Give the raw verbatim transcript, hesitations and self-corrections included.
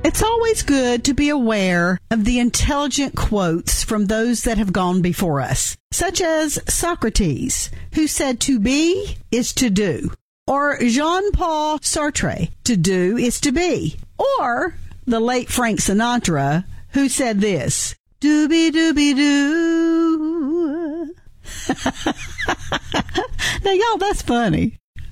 It's always good to be aware of the intelligent quotes from those that have gone before us, such as Socrates, who said to be is to do, or Jean-Paul Sartre, to do is to be, or the late Frank Sinatra, who said this, doobie-doobie-doo. Now, y'all, that's funny.